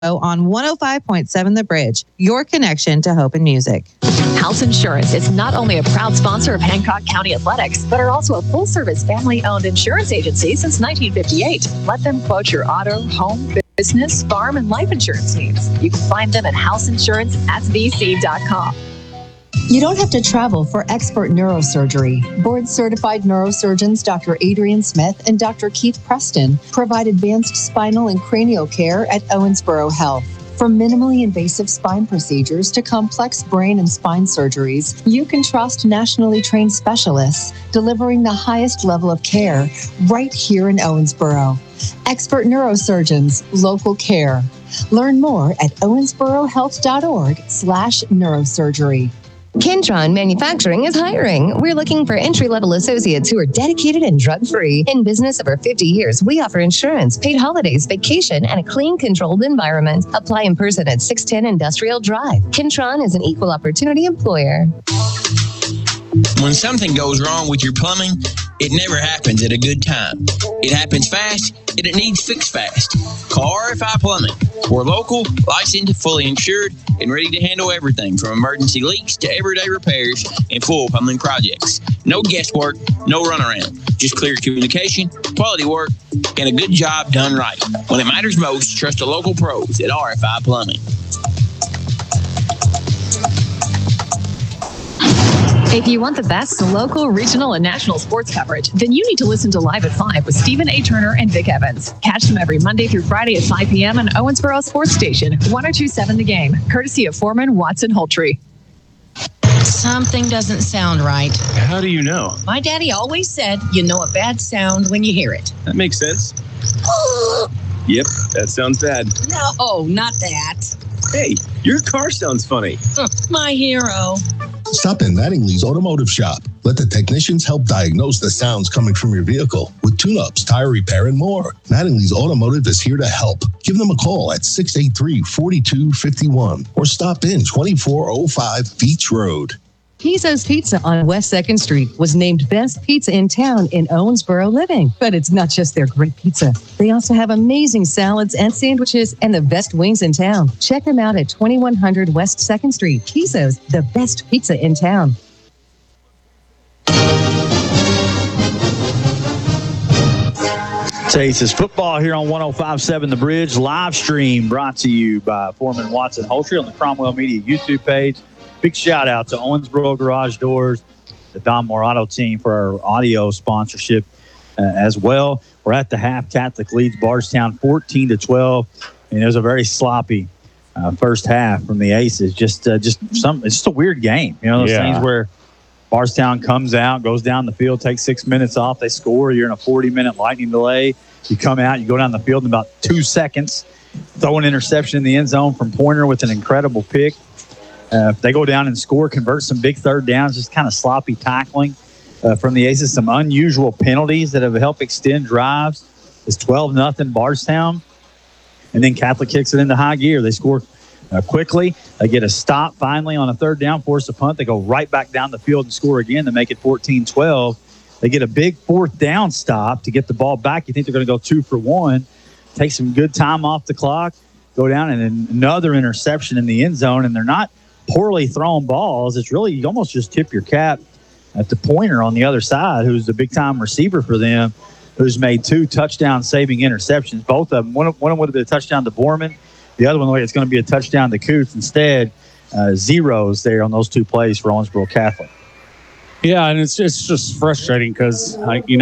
on 105.7 The Bridge, your connection to hope and music. House Insurance is not only a proud sponsor of Hancock County Athletics, but are also a full-service family-owned insurance agency since 1958. Let them quote your auto, home, business, farm, and life insurance needs. You can find them at houseinsuranceSVC.com. You don't have to travel for expert neurosurgery. Board-certified neurosurgeons Dr. Adrian Smith and Dr. Keith Preston provide advanced spinal and cranial care at Owensboro Health. From minimally invasive spine procedures to complex brain and spine surgeries, you can trust nationally trained specialists delivering the highest level of care right here in Owensboro. Expert neurosurgeons, local care. Learn more at owensborohealth.org/neurosurgery. Kentron Manufacturing is hiring. We're looking for entry-level associates who are dedicated and drug-free. In business over 50 years, we offer insurance, paid holidays, vacation, and a clean, controlled environment. Apply in person at 610 Industrial Drive. Kentron is an equal opportunity employer. When something goes wrong with your plumbing, it never happens at a good time. It happens fast, and it needs fixed fast. Call RFI Plumbing. We're local, licensed, fully insured, and ready to handle everything from emergency leaks to everyday repairs and full plumbing projects. No guesswork, no runaround. Just clear communication, quality work, and a good job done right. When it matters most, trust the local pros at RFI Plumbing. If you want the best local, regional, and national sports coverage, then you need to listen to Live at 5 with Stephen A. Turner and Vic Evans. Catch them every Monday through Friday at 5 p.m. on Owensboro Sports Station, 1027 The Game, courtesy of Foreman, Watson, Holtree. Something doesn't sound right. How do you know? My daddy always said you know a bad sound when you hear it. That makes sense. Yep, that sounds bad. No, not that. Hey, your car sounds funny. My hero. Stop in Mattingly's Automotive Shop. Let the technicians help diagnose the sounds coming from your vehicle with tune-ups, tire repair, and more. Mattingly's Automotive is here to help. Give them a call at 683-4251 or stop in 2405 Beach Road. Pizzo's Pizza on West 2nd Street was named Best Pizza in Town in Owensboro Living. But it's not just their great pizza. They also have amazing salads and sandwiches and the best wings in town. Check them out at 2100 West 2nd Street. Pizzo's, the best pizza in town. Texas football here on 105.7 The Bridge. Live stream brought to you by Foreman, Watson, Holtree on the Cromwell Media YouTube page. Big shout out to Owensboro Garage Doors, the Don Morato team for our audio sponsorship as well. We're at the half. Catholic leads Bardstown 14-12, and it was a very sloppy first half from the Aces. It's just a weird game. You know, those things where Bardstown comes out, goes down the field, takes 6 minutes off, they score. You're in a 40-minute lightning delay. You come out, you go down the field in about 2 seconds, throw an interception in the end zone from Pointer with an incredible pick. They go down and score, convert some big third downs, just kind of sloppy tackling from the Aces. Some unusual penalties that have helped extend drives. It's 12-0 Bardstown. And then Catholic kicks it into high gear. They score quickly. They get a stop finally on a third down, force a punt. They go right back down the field and score again to make it 14-12. They get a big fourth down stop to get the ball back. You think they're going to go 2 for 1. Take some good time off the clock. Go down and another interception in the end zone. And they're not poorly thrown balls. It's really, you almost just tip your cap at the Pointer on the other side, who's the big-time receiver for them, who's made 2 touchdown-saving interceptions. Both of them, one of them would have been a touchdown to Borman. The other one, it's going to be a touchdown to Coots. Instead, zeros there on those 2 plays for Owensboro Catholic. Yeah, and it's just frustrating because,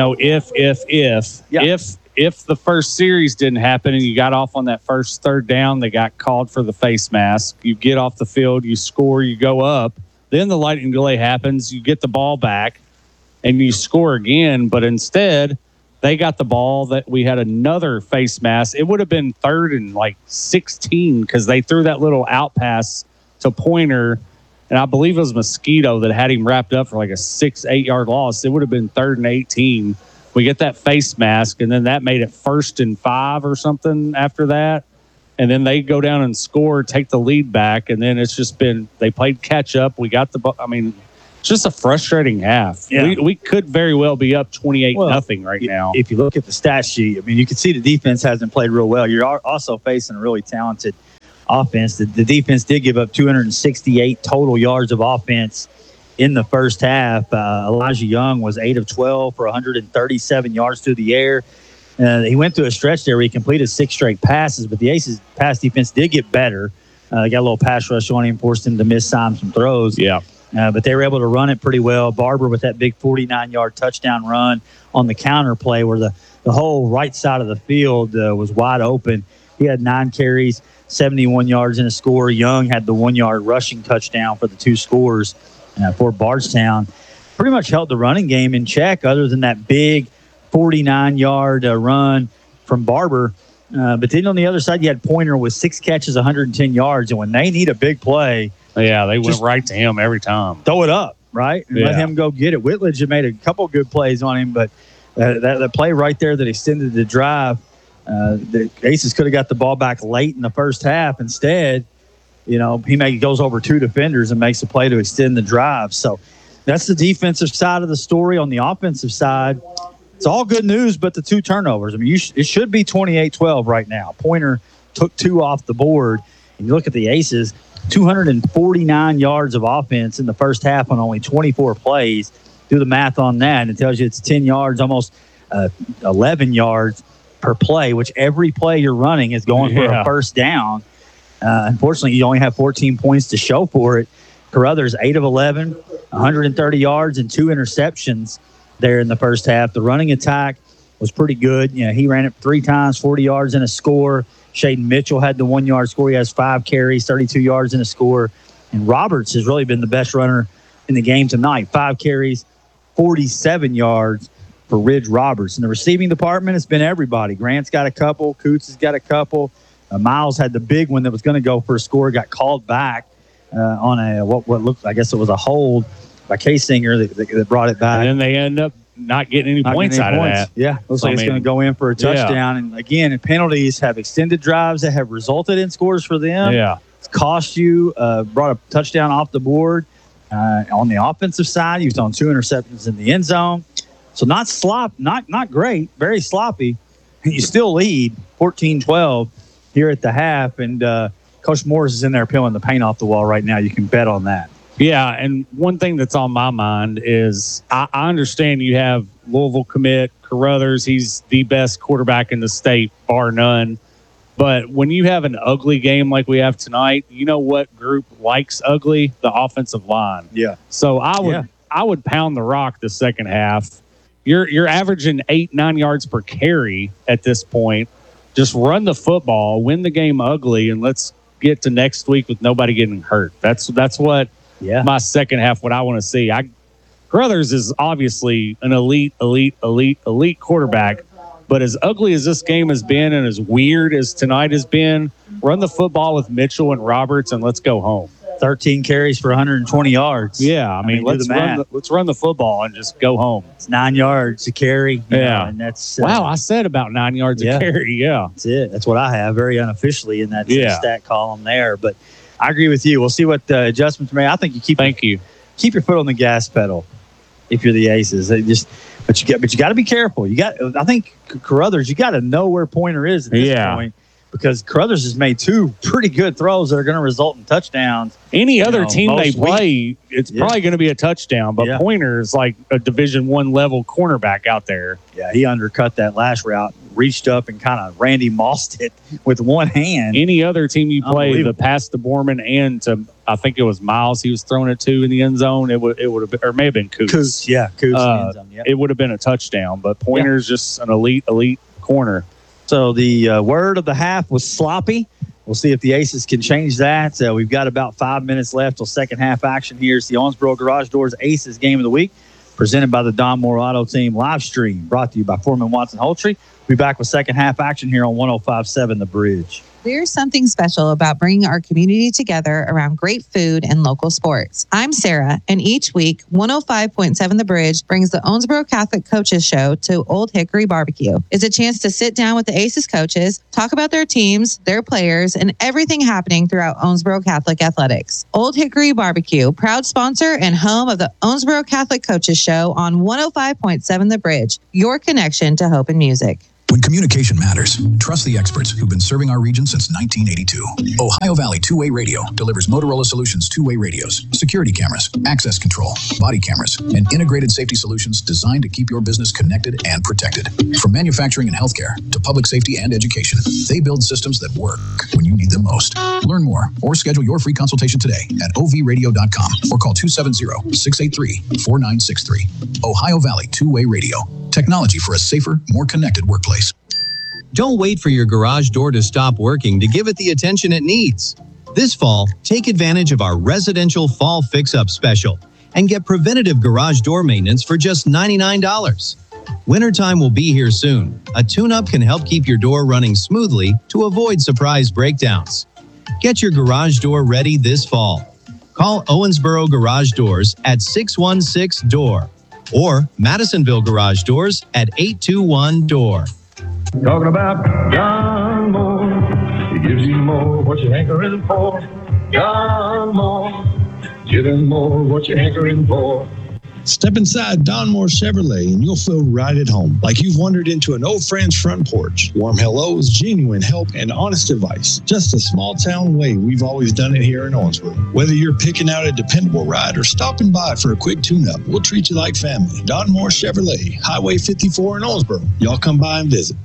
if the first series didn't happen and you got off on that first third down, they got called for the face mask. You get off the field, you score, you go up. Then the lightning delay happens. You get the ball back, and you score again. But instead, they got the ball that we had another face mask. It would have been 3rd and 16 because they threw that little out pass to Pointer, and I believe it was Mosquito that had him wrapped up for a 6-8 yard loss. It would have been 3rd and 18. We get that face mask, and then that made it 1st and 5 or something after that. And then they go down and score, take the lead back, and then it's just been – they played catch-up. We got the – it's just a frustrating half. Yeah. We could very well be up 28-0 right now. If you look at the stat sheet, you can see the defense hasn't played real well. You're also facing a really talented offense. The defense did give up 268 total yards of offense in the first half. Elijah Young was 8 of 12 for 137 yards through the air. He went through a stretch there where he completed 6 straight passes, but the Aces pass defense did get better. They got a little pass rush on him, forced him to miss some throws. Yeah. But they were able to run it pretty well. Barber with that big 49-yard touchdown run on the counter play where the whole right side of the field was wide open. He had 9 carries, 71 yards in a score. Young had the 1-yard rushing touchdown for the 2 scores for Bardstown. Pretty much held the running game in check other than that big 49-yard run from Barber. But then on the other side, you had Pointer with 6 catches, 110 yards. And when they need a big play, yeah, they went right to him every time. Throw it up, right? And let him go get it. Whitledge had made a couple good plays on him, but that play right there that extended the drive, the Aces could have got the ball back late in the first half. Instead, he goes over 2 defenders and makes a play to extend the drive. So that's the defensive side of the story. On the offensive side, it's all good news, but the 2 turnovers. I mean, it should be 28-12 right now. Pointer took 2 off the board. And you look at the Aces, 249 yards of offense in the first half on only 24 plays. Do the math on that, and it tells you it's 10 yards, almost 11 yards per play, which every play you're running is going for a first down. Unfortunately, you only have 14 points to show for it. Carruthers, 8 of 11, 130 yards and 2 interceptions there in the first half. The running attack was pretty good. He ran it 3 times, 40 yards and a score. Shaden Mitchell had the 1-yard score. He has 5 carries, 32 yards and a score. And Roberts has really been the best runner in the game tonight. 5 carries, 47 yards for Ridge Roberts. In the receiving department, it's been everybody. Grant's got a couple. Coots has got a couple. Miles had the big one that was going to go for a score. Got called back on a what looked, I guess it was a hold by K-Singer that brought it back. And then they end up not getting any points out of that. Yeah, looks like it's going to go in for a touchdown. And again, penalties have extended drives that have resulted in scores for them. Yeah, it's cost you, brought a touchdown off the board. On the offensive side, you've thrown 2 interceptions in the end zone. So not great, very sloppy. You still lead 14-12 here at the half, and Coach Morris is in there peeling the paint off the wall right now. You can bet on that. Yeah, and one thing that's on my mind is I understand you have Louisville commit Carruthers. He's the best quarterback in the state, bar none. But when you have an ugly game like we have tonight, you know what group likes ugly? The offensive line. Yeah. So I would pound the rock the second half. You're averaging 8-9 yards per carry at this point. Just run the football, win the game ugly, and let's get to next week with nobody getting hurt. That's what my second half, what I want to see. Carruthers is obviously an elite quarterback, but as ugly as this game has been and as weird as tonight has been, run the football with Mitchell and Roberts and let's go home. 13 carries for 120 yards. Yeah, I mean let's run the football and just go home. It's 9 yards to carry. Yeah, and that's wow. I said about 9 yards a carry. Yeah, that's it. That's what I have very unofficially in that stat column there. But I agree with you. We'll see what adjustments made. I think you keep your foot on the gas pedal if you're the Aces. But you got to be careful. I think Carruthers, you got to know where Pointer is at this point. Because Carruthers has made 2 pretty good throws that are going to result in touchdowns. Any other team they play, it's probably going to be a touchdown. But Pointer is like a Division I level cornerback out there. Yeah, he undercut that last route, reached up and kind of Randy Mossed it with one hand. Any other team you play, the pass to Borman and to, I think it was Miles he was throwing it to in the end zone, it would have been, or may have been Coots. Coots in the end zone, It would have been a touchdown. But Pointer's just an elite corner. So the word of the half was sloppy. We'll see if the Aces can change that. We've got about 5 minutes left till second half action here. It's the Owensboro Garage Doors Aces Game of the Week, presented by the Don Moore Auto Team live stream, brought to you by Foreman Watson Holtry. We'll be back with second half action here on 105.7 The Bridge. There's something special about bringing our community together around great food and local sports. I'm Sarah, and each week, 105.7 The Bridge brings the Owensboro Catholic Coaches Show to Old Hickory Barbecue. It's a chance to sit down with the Aces coaches, talk about their teams, their players, and everything happening throughout Owensboro Catholic athletics. Old Hickory Barbecue, proud sponsor and home of the Owensboro Catholic Coaches Show on 105.7 The Bridge, your connection to hope and music. When communication matters, trust the experts who've been serving our region since 1982. Ohio Valley Two-Way Radio delivers Motorola Solutions two-way radios, security cameras, access control, body cameras, and integrated safety solutions designed to keep your business connected and protected. From manufacturing and healthcare to public safety and education, they build systems that work when you need them most. Learn more or schedule your free consultation today at ovradio.com or call 270-683-4963. Ohio Valley Two-Way Radio. Technology for a safer, more connected workplace. Don't wait for your garage door to stop working to give it the attention it needs. This fall, take advantage of our residential fall fix-up special and get preventative garage door maintenance for just $99. Wintertime will be here soon. A tune-up can help keep your door running smoothly to avoid surprise breakdowns. Get your garage door ready this fall. Call Owensboro Garage Doors at 616-DOOR. or Madisonville Garage Doors at 821-DOOR. Talking about John Moore. He gives you more what you're hankering for. John Moore. Giving more what you're hankering for. Step inside Don Moore Chevrolet and you'll feel right at home, like you've wandered into an old friend's front porch. Warm hellos, genuine help, and honest advice. Just a small town way we've always done it here in Owensboro. Whether you're picking out a dependable ride or stopping by for a quick tune-up, we'll treat you like family. Don Moore Chevrolet, Highway 54 in Owensboro. Y'all come by and visit.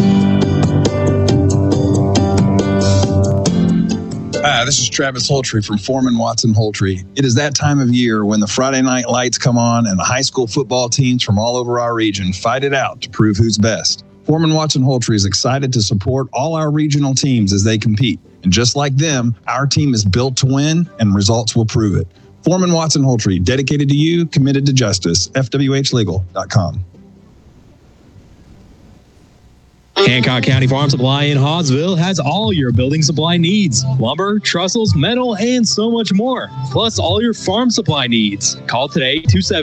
Hi, this is Travis Holtry from Foreman Watson Holtry. It is that time of year when the Friday night lights come on and the high school football teams from all over our region fight it out to prove who's best. Foreman Watson Holtry is excited to support all our regional teams as they compete. And just like them, our team is built to win and results will prove it. Foreman Watson Holtry, dedicated to you, committed to justice. FWHlegal.com. Hancock County Farm Supply in Hawesville has all your building supply needs. Lumber, trestles, metal, and so much more. Plus all your farm supply needs. Call today,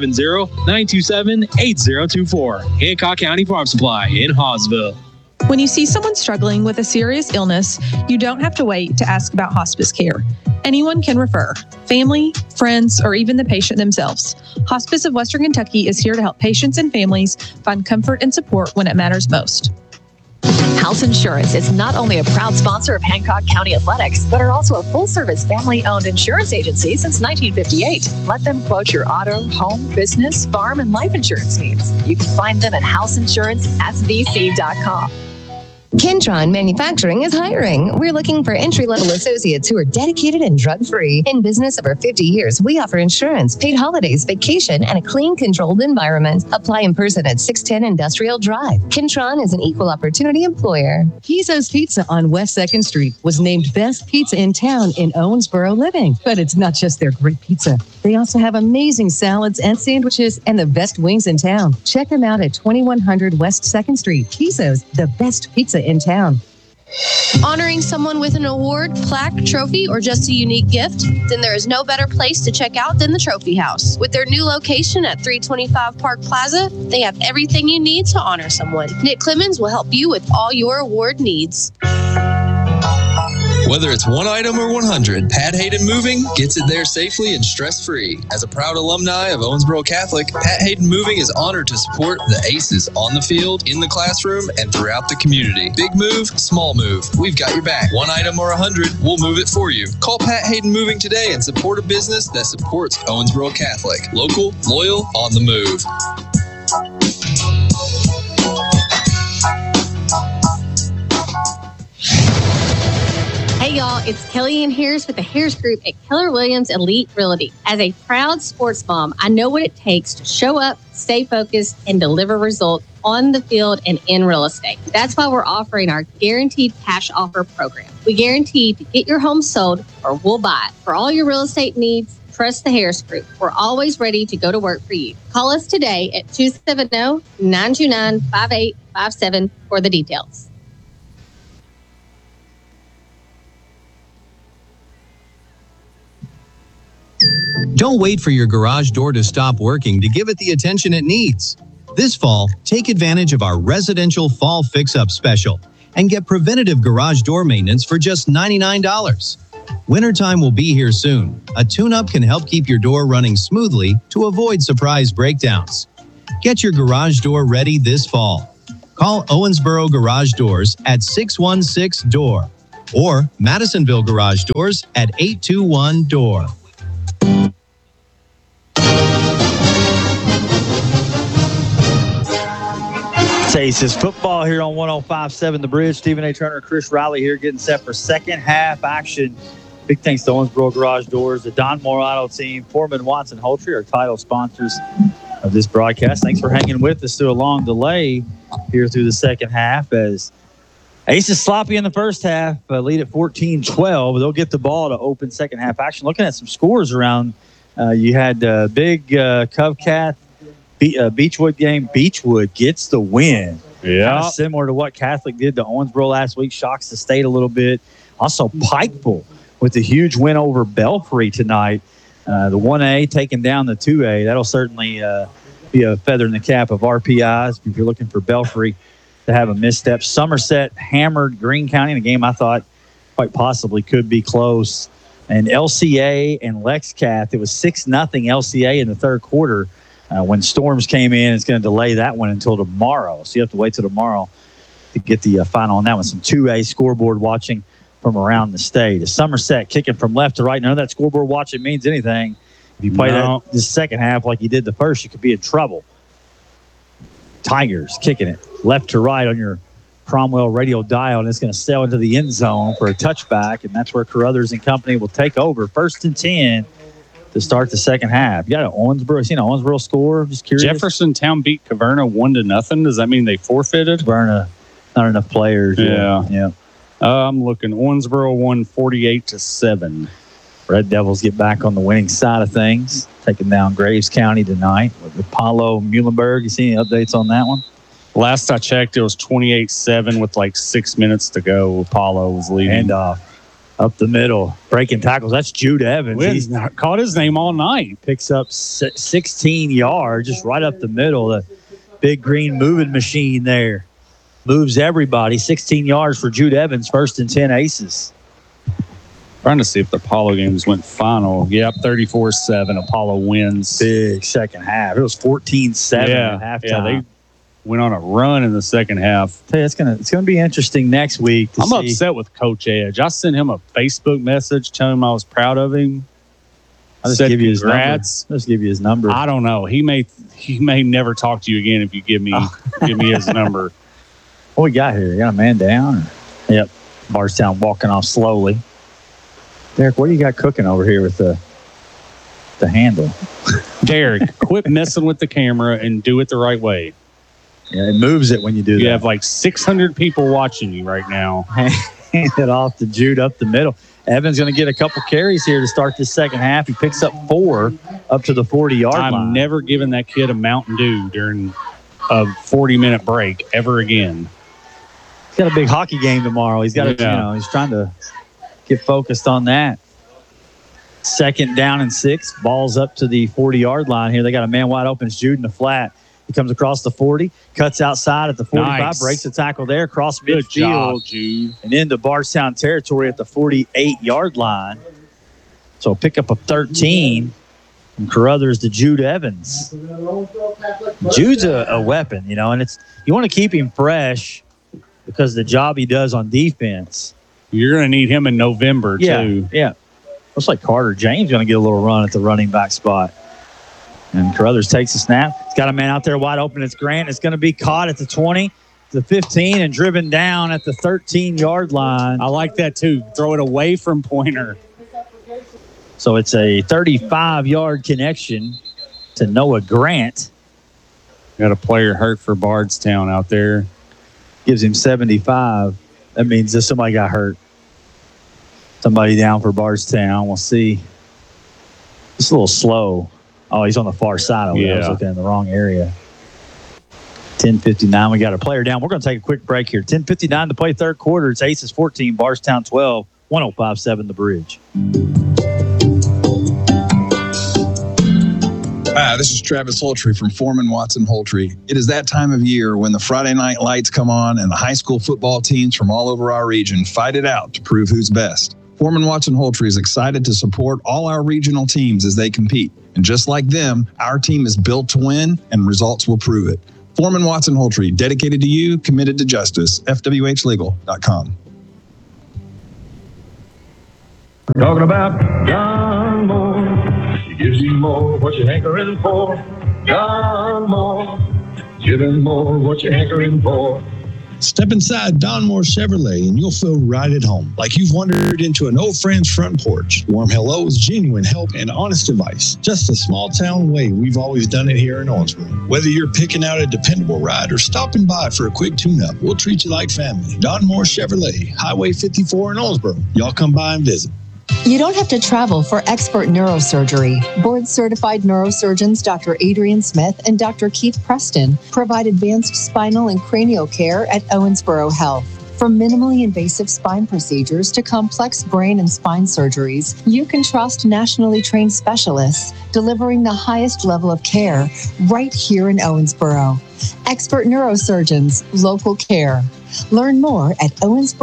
270-927-8024. Hancock County Farm Supply in Hawesville. When you see someone struggling with a serious illness, you don't have to wait to ask about hospice care. Anyone can refer. Family, friends, or even the patient themselves. Hospice of Western Kentucky is here to help patients and families find comfort and support when it matters most. House Insurance is not only a proud sponsor of Hancock County Athletics, but are also a full-service family-owned insurance agency since 1958. Let them quote your auto, home, business, farm, and life insurance needs. You can find them at houseinsuranceSVC.com. Kentron Manufacturing is hiring. We're looking for entry-level associates who are dedicated and drug-free. In business over 50 years, we offer insurance, paid holidays, vacation, and a clean, controlled environment. Apply in person at 610 Industrial Drive. Kentron is an equal opportunity employer. Kizo's Pizza on West 2nd Street was named Best Pizza in Town in Owensboro Living. But it's not just their great pizza. They also have amazing salads and sandwiches and the best wings in town. Check them out at 2100 West 2nd Street. Kizo's, the best pizza in town. Honoring someone with an award, plaque, trophy, or just a unique gift? Then there is no better place to check out than the Trophy House. With their new location at 325 Park Plaza, they have everything you need to honor someone. Nick Clemens will help you with all your award needs. Whether it's one item or 100, Pat Hayden Moving gets it there safely and stress-free. As a proud alumni of Owensboro Catholic, Pat Hayden Moving is honored to support the aces on the field, in the classroom, and throughout the community. Big move, small move. We've got your back. One item or 100, we'll move it for you. Call Pat Hayden Moving today and support a business that supports Owensboro Catholic. Local, loyal, on the move. Hey y'all, it's Kellyanne Harris with the Harris Group at Keller Williams Elite Realty. As a proud sports mom, I know what it takes to show up, stay focused, and deliver results on the field and in real estate. That's why we're offering our Guaranteed Cash Offer program. We guarantee to get your home sold or we'll buy it. For all your real estate needs, trust the Harris Group. We're always ready to go to work for you. Call us today at 270-929-5857 for the details. Don't wait for your garage door to stop working to give it the attention it needs. This fall, take advantage of our residential fall fix-up special and get preventative garage door maintenance for just $99. Wintertime will be here soon. A tune-up can help keep your door running smoothly to avoid surprise breakdowns. Get your garage door ready this fall. Call Owensboro Garage Doors at 616-DOOR or Madisonville Garage Doors at 821-DOOR. Aces football here on 105.7 The Bridge. Stephen A. Turner, Chris Riley here getting set for second half action. Big thanks to Owensboro Garage Doors, the Don Moore Auto Team, Foreman Watson Holtry, our title sponsors of this broadcast. Thanks for hanging with us through a long delay here through the second half as Aces sloppy in the first half, lead at 14-12. They'll get the ball to open second half action. Looking at some scores around, you had big Covcath Beechwood game. Beechwood gets the win. Yeah. Kind of similar to what Catholic did to Owensboro last week. Shocks the state a little bit. Also, Pikeville with a huge win over Belfry tonight. The 1A taking down the 2A. That'll certainly be a feather in the cap of RPIs if you're looking for Belfry to have a misstep. Somerset hammered Greene County in a game I thought quite possibly could be close. And LCA and Lexcath, it was 6-0 LCA in the third quarter. When storms came in, it's going to delay that one until tomorrow. So you have to wait till tomorrow to get the final on that one. Some 2A scoreboard watching from around the state. A Somerset kicking from left to right. None of that scoreboard watching means anything. If you play that this second half like you did the first, you could be in trouble. Tigers kicking it left to right on your Cromwell radio dial, and it's going to sail into the end zone for a touchback, and that's where Carruthers and company will take over. 1st and 10 to start the second half. You got an Owensboro score? Just curious. Jeffersontown beat Caverna 1-0. Does that mean they forfeited? Caverna, not enough players. Yeah. I'm looking. Owensboro won 48-7. Red Devils get back on the winning side of things, taking down Graves County tonight with Apollo Muhlenberg. You see any updates on that one? Last I checked, it was 28-7 with like 6 minutes to go. Apollo was leading. And up the middle, breaking tackles. That's Jude Evans. He's not caught his name all night. Picks up 16 yards just right up the middle. The big green moving machine there moves everybody. 16 yards for Jude Evans. 1st and 10 Aces. Trying to see if the Apollo games went final. Yep, 34-7. Apollo wins. Big second half. It was 14-7 at halftime. Yeah, they went on a run in the second half. Tell you, it's gonna be interesting next week. I'm upset with Coach Edge. I sent him a Facebook message telling him I was proud of him. I'll just give you his number. Let's give you his number. I don't know. He may never talk to you again if you give me his number. What we got here? You got a man down? Yep. Bardstown walking off slowly. Derek, what do you got cooking over here with the handle? Derek, quit messing with the camera and do it the right way. Yeah, it moves it when you do that. You have like 600 people watching you right now. Hand it off to Jude up the middle. Evan's going to get a couple carries here to start this second half. He picks up 4 up to the 40-yard line. I'm never giving that kid a Mountain Dew during a 40-minute break ever again. He's got a big hockey game tomorrow. He's got he's trying to get focused on that. 2nd down and 6. Ball's up to the 40-yard line here. They got a man wide open. It's Jude in the flat. He comes across the 40, cuts outside at the 45, nice. Breaks the tackle there, across Good midfield, job, Jude. and into Bardstown territory at the 48-yard line. So pick up a 13 from Carruthers to Jude Evans. Jude's a weapon, and you want to keep him fresh because of the job he does on defense. You're going to need him in November, too. Yeah. Looks like Carter James going to get a little run at the running back spot. And Carruthers takes a snap. He's got a man out there wide open. It's Grant. It's going to be caught at the 20, the 15, and driven down at the 13-yard line. I like that, too. Throw it away from Pointer. So it's a 35-yard connection to Noah Grant. Got a player hurt for Bardstown out there. Gives him 75. That means that somebody got hurt. Somebody down for Bardstown. We'll see. It's a little slow. Oh, he's on the far side of it. I was looking in the wrong area. 10:59. We got a player down. We're going to take a quick break here. 10:59 to play third quarter. It's Aces 14, Bardstown 12, 105.7 The Bridge. Hi, this is Travis Holtry from Foreman Watson Holtry. It is that time of year when the Friday night lights come on and the high school football teams from all over our region fight it out to prove who's best. Foreman Watson Holtry is excited to support all our regional teams as they compete. And just like them, our team is built to win, and results will prove it. Foreman Watson Holtree, dedicated to you, committed to justice. FWHlegal.com. Talking about John Moore. He gives you more what you're hankering for. John Moore. Giving more what you're hankering for. Step inside Don Moore Chevrolet and you'll feel right at home, like you've wandered into an old friend's front porch. Warm hellos, genuine help, and honest advice. Just a small town way we've always done it here in Owensboro. Whether you're picking out a dependable ride or stopping by for a quick tune-up, we'll treat you like family. Don Moore Chevrolet, Highway 54 in Owensboro. Y'all come by and visit. You don't have to travel for expert neurosurgery. Board-certified neurosurgeons Dr. Adrian Smith and Dr. Keith Preston provide advanced spinal and cranial care at Owensboro Health. From minimally invasive spine procedures to complex brain and spine surgeries, you can trust nationally trained specialists delivering the highest level of care right here in Owensboro. Expert neurosurgeons, local care. Learn more at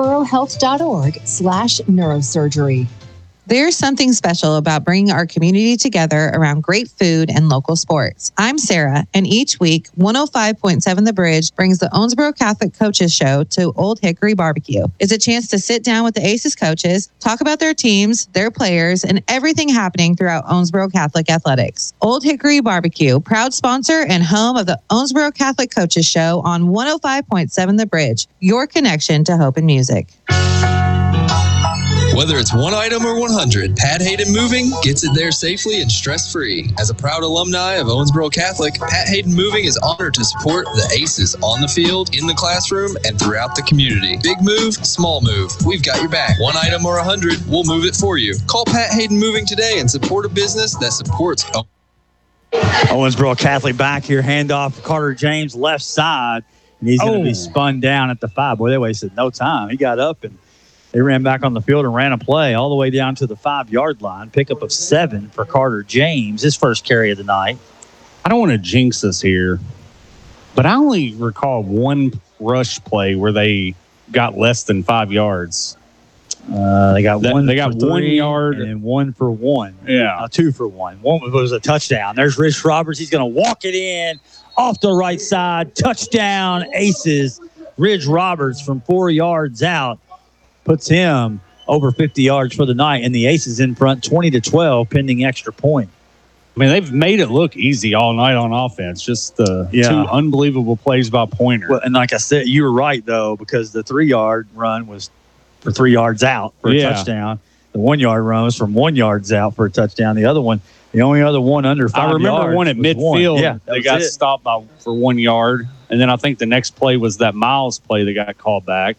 owensborohealth.org/neurosurgery. There's something special about bringing our community together around great food and local sports. I'm Sarah, and each week, 105.7 The Bridge brings the Owensboro Catholic Coaches Show to Old Hickory Barbecue. It's a chance to sit down with the Aces coaches, talk about their teams, their players, and everything happening throughout Owensboro Catholic athletics. Old Hickory Barbecue, proud sponsor and home of the Owensboro Catholic Coaches Show on 105.7 The Bridge, your connection to hope and music. Whether it's one item or 100, Pat Hayden Moving gets it there safely and stress-free. As a proud alumni of Owensboro Catholic, Pat Hayden Moving is honored to support the Aces on the field, in the classroom, and throughout the community. Big move, small move. We've got your back. One item or 100, we'll move it for you. Call Pat Hayden Moving today and support a business that supports Owensboro Catholic back here, handoff to Carter James, left side, and he's going to be spun down at the 5. Boy, they wasted no time. He got up and they ran back on the field and ran a play all the way down to the 5-yard line. Pickup of 7 for Carter James, his first carry of the night. I don't want to jinx us here, but I only recall one rush play where they got less than 5 yards. They got 1 yard and 1 for 1. Yeah. 2 for 1. One was a touchdown. There's Rich Roberts. He's going to walk it in off the right side. Touchdown, Aces. Ridge Roberts from 4 yards out puts him over 50 yards for the night, and the Aces in front 20-12 pending extra point. I mean, they've made it look easy all night on offense. Just the 2 unbelievable plays by Pointer. Well, and like I said, you were right, though, because the 3-yard run was for 3 yards out for a touchdown. The 1-yard run was from 1 yards out for a touchdown. The other one, the only other one under 5 yards. I remember one at midfield. Yeah, they got stopped for 1 yard. And then I think the next play was that Miles play that got called back.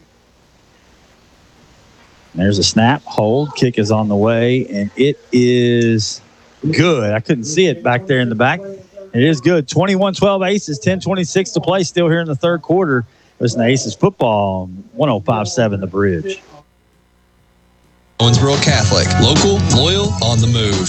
There's a snap, hold, kick is on the way, and it is good. I couldn't see it back there in the back. It is good. 21-12 Aces, 10:26 to play still here in the third quarter. Listen to Aces football, 105.7 The Bridge. Owensboro Catholic, local, loyal, on the move.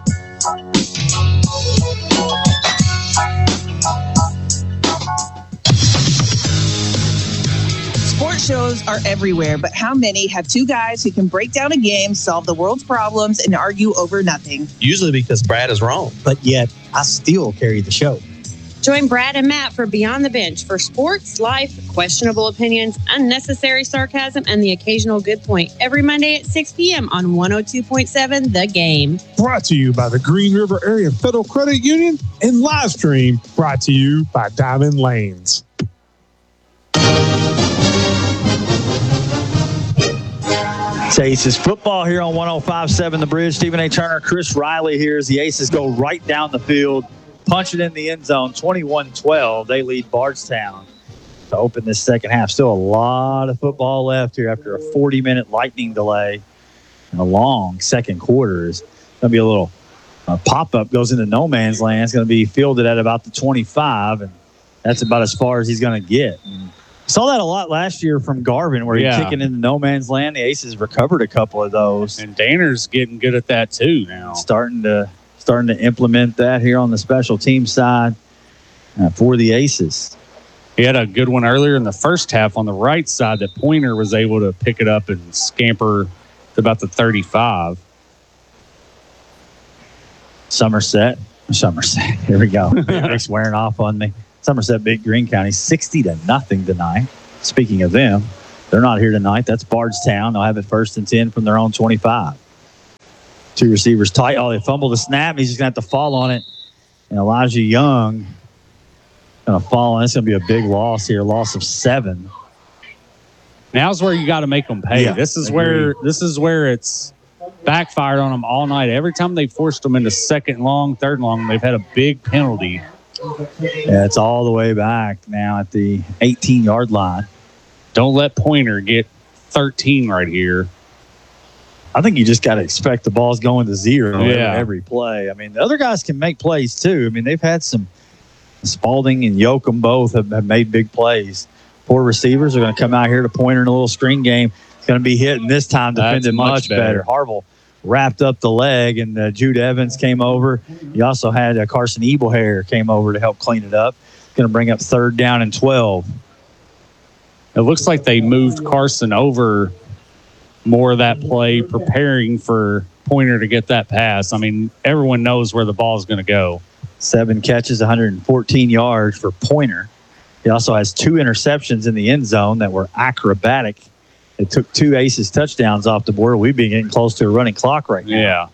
Sports shows are everywhere, but how many have 2 guys who can break down a game, solve the world's problems, and argue over nothing? Usually because Brad is wrong. But yet, I still carry the show. Join Brad and Matt for Beyond the Bench for sports, life, questionable opinions, unnecessary sarcasm, and the occasional good point every Monday at 6 p.m. on 102.7 The Game. Brought to you by the Green River Area Federal Credit Union and live stream brought to you by Diamond Lanes. It's Aces football here on 105.7 The Bridge. Stephen A. Turner, Chris Riley here as the Aces go right down the field, punch it in the end zone, 21-12. They lead Bardstown to open this second half. Still a lot of football left here after a 40-minute lightning delay and a long second quarter. It's going to be a little pop-up, goes into no man's land. It's going to be fielded at about the 25, and that's about as far as he's going to get. Saw that a lot last year from Garvin, where he's kicking into no man's land. The Aces recovered a couple of those, and Danner's getting good at that too now. Starting to implement that here on the special team side for the Aces. He had a good one earlier in the first half on the right side that Pointer was able to pick it up and scamper to about the 35. Somerset. Here we go. Rick's wearing off on me. Somerset beat Greene County 60-0 tonight. Speaking of them, they're not here tonight. That's Bardstown. They'll have it 1st and 10 from their own 25. 2 receivers tight. Oh, they fumbled the snap. He's just going to have to fall on it. And Elijah Young going to fall on it. It's going to be a big loss here, loss of 7. Now's where you got to make them pay. Yeah, this is where it's backfired on them all night. Every time they forced them into 2nd and long, 3rd and long, they've had a big penalty. Yeah, it's all the way back now at the 18-yard line. Don't let Pointer get 13 right here. I think you just got to expect the ball's going to 0 Yeah. every play. I mean, the other guys can make plays too. I mean, they've had some. Spalding and Yoakum both have made big plays. 4 receivers are going to come out here to Pointer in a little screen game. It's going to be hitting this time, defended much better. Harville wrapped up the leg, and Jude Evans came over. You also had Carson Ebelhair came over to help clean it up. Going to bring up 3rd down and 12. It looks like they moved Carson over more of that play, preparing for Pointer to get that pass. I mean, everyone knows where the ball is going to go. 7 catches, 114 yards for Pointer. He also has 2 interceptions in the end zone that were acrobatic. It took 2 Aces touchdowns off the board. We've been getting close to a running clock right now. Yeah.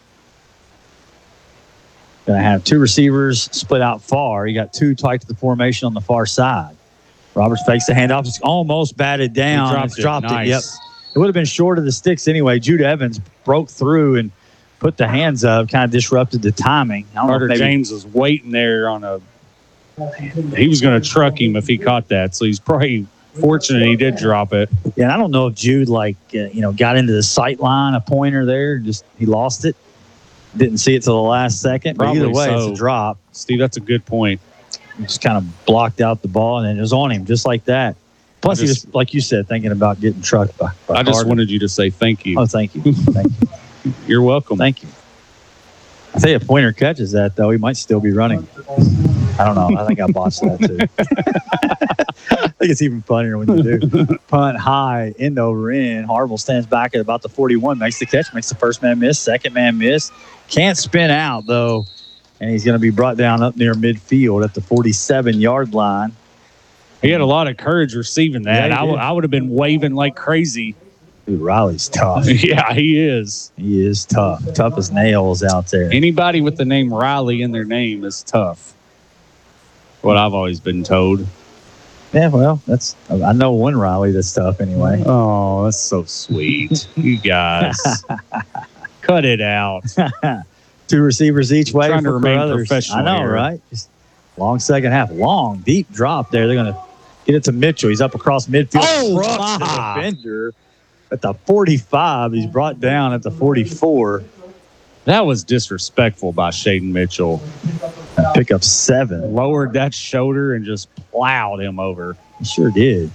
Going to have 2 receivers split out far. You got 2 tight to the formation on the far side. Roberts fakes the handoff. It's almost batted down. Dropped it. Yep. It would have been short of the sticks anyway. Jude Evans broke through and put the hands up, kind of disrupted the timing. Carter James was waiting there on a – he was going to truck him if he caught that. So he's probably fortunate he did drop it. Yeah, and I don't know if Jude, got into the sight line, a Pointer there. Just he lost it. Didn't see it till the last second. But either way, it's a drop. Steve, that's a good point. He just kind of blocked out the ball, and then it was on him just like that. Plus, he was, like you said, thinking about getting trucked by I just wanted you to say thank you. Oh, thank you. Thank you. You're welcome. Thank you. I tell you, if Pointer catches that, though, he might still be running. I don't know. I think I botched that, too. I think it's even funnier when you do. Punt high, end over end. Harville stands back at about the 41, makes the catch, makes the first man miss, second man miss. Can't spin out, though, and he's going to be brought down up near midfield at the 47-yard line. He had a lot of courage receiving that. Yeah, I would have been waving like crazy. Dude, Riley's tough. Yeah, he is. He is tough. Tough as nails out there. Anybody with the name Riley in their name is tough. What I've always been told. Yeah, well, I know one Riley that's tough anyway. Oh, that's so sweet. You guys. Cut it out. 2 receivers each way. Trying to remain Carruthers. professional. I know, here. right? Just long second half. Long, deep drop there. They're going to get it to Mitchell. He's up across midfield. Oh, Trucks the defender at the 45. He's brought down at the 44. That was disrespectful by Shaden Mitchell. Pick up 7. Lowered that shoulder and just plowed him over. He sure did.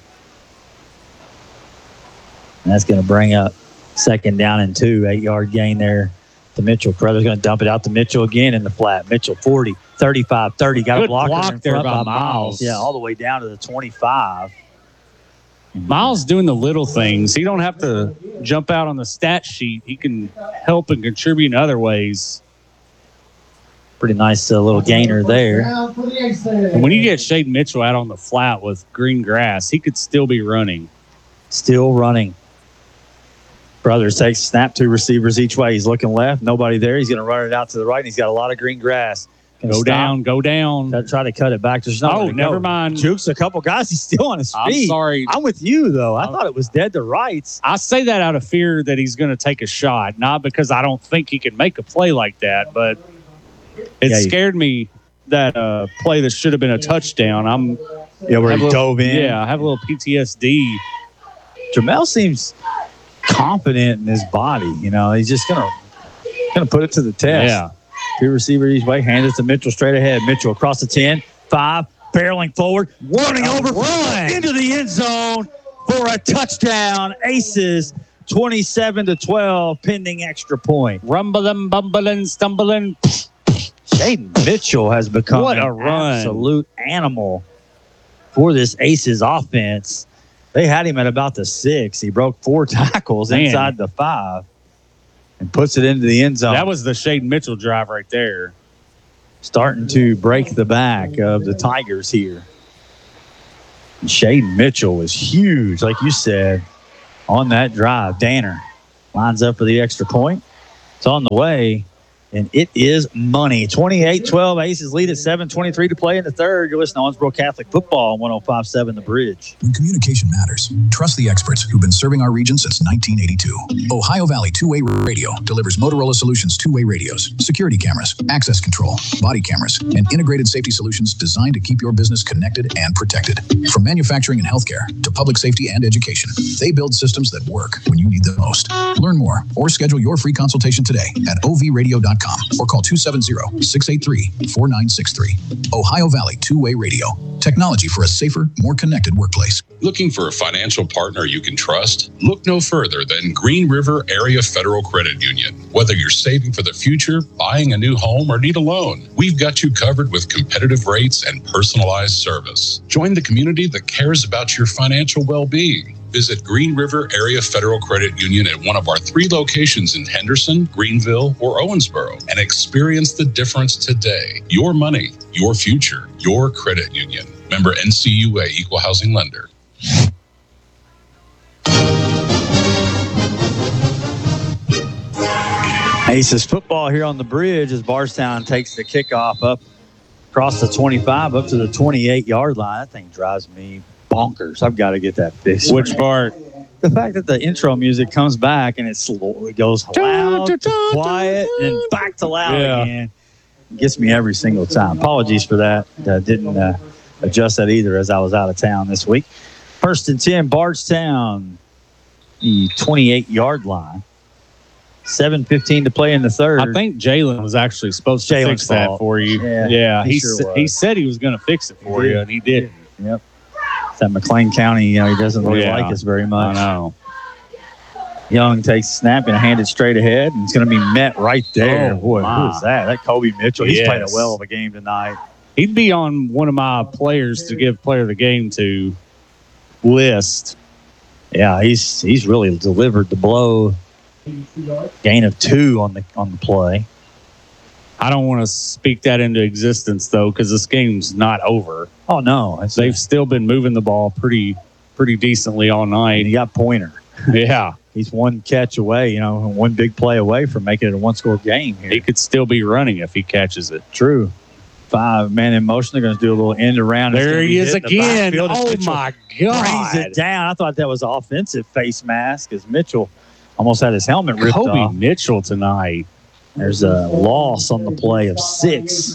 And that's going to bring up 2nd down and 2. 8-yard gain there to Mitchell. Carruthers going to dump it out to Mitchell again in the flat. Mitchell 40, 35, 30. Got a blocker in there front by by Miles. Yeah, all the way down to the 25. Miles doing the little things. He don't have to jump out on the stat sheet. He can help and contribute in other ways. Pretty nice little gainer there. And when you get Shaden Mitchell out on the flat with green grass, he could still be running. Still running. Brothers takes snap, 2 receivers each way. He's looking left. Nobody there. He's going to run it out to the right, and he's got a lot of green grass. Go down. Try to cut it back. There's no. Never mind. Jukes a couple guys. He's still on his feet. I'm sorry. I'm with you, though. I thought it was dead to rights. I say that out of fear that he's going to take a shot, not because I don't think he can make a play like that, but it scared me that play that should have been a touchdown. Where he dove in. Yeah, I have a little PTSD. Jamel seems confident in his body. He's just gonna put it to the test. Yeah. 2 receivers each way. Hands it to Mitchell straight ahead. Mitchell across the 10, 5, barreling forward, running over into the end zone for a touchdown. Aces 27-12, pending extra point. Rumbling, bumbling, stumbling. Shaden Mitchell has become what a an run. Absolute animal for this Aces offense. They had him at about the 6. He broke 4 tackles inside the 5 and puts it into the end zone. That was the Shaden Mitchell drive right there. Starting to break the back of the Tigers here. Shaden Mitchell was huge, like you said, on that drive. Danner lines up for the extra point. It's on the way, and it is money. 28-12, Aces lead at 7:23 to play in the third. You're listening to Owensboro Catholic Football on 105.7 The Bridge. When communication matters, trust the experts who've been serving our region since 1982. Ohio Valley Two-Way Radio delivers Motorola Solutions two-way radios, security cameras, access control, body cameras, and integrated safety solutions designed to keep your business connected and protected. From manufacturing and healthcare to public safety and education, they build systems that work when you need them most. Learn more or schedule your free consultation today at ovradio.com or call 270-683-4963. Ohio Valley Two-Way Radio. Technology for a safer, more connected workplace. Looking for a financial partner you can trust? Look no further than Green River Area Federal Credit Union. Whether you're saving for the future, buying a new home, or need a loan, we've got you covered with competitive rates and personalized service. Join the community that cares about your financial well-being. Visit Green River Area Federal Credit Union at one of our 3 locations in Henderson, Greenville, or Owensboro and experience the difference today. Your money, your future, your credit union. Member NCUA Equal Housing Lender. Aces football here on the bridge as Bardstown takes the kickoff up across the 25 up to the 28-yard line. That thing drives me bonkers. I've got to get that fixed. Which part? The fact that the intro music comes back and it slowly goes loud to quiet and back to loud again. It gets me every single time. Apologies for that. Didn't adjust that either as I was out of town this week. First and 10, Bardstown, the 28-yard line. 7:15 to play in the third. I think Jalen was actually supposed to fix that for you. Yeah, he said he was going to fix it for you, and he didn't. Yep. That McLean County, he doesn't really like us very much. I know. Young takes the snap and handed straight ahead, and it's going to be met right there. Oh, boy, my. who is that? That Kobe Mitchell. He's played a well of a game tonight. He'd be on one of my players to give player of the game to list. Yeah, he's really delivered the blow. Gain of 2 on the play. I don't want to speak that into existence though, because this game's not over. Oh no, they've still been moving the ball pretty decently all night. And he got Pointer. Yeah, he's one catch away, one big play away from making it a 1-score game here. He could still be running if he catches it. True. 5-man in motion. They're going to do a little end around. There he is again. Oh my God! Brings it down. I thought that was an offensive face mask as Mitchell almost had his helmet ripped off. Kobe Mitchell tonight. There's a loss on the play of 6.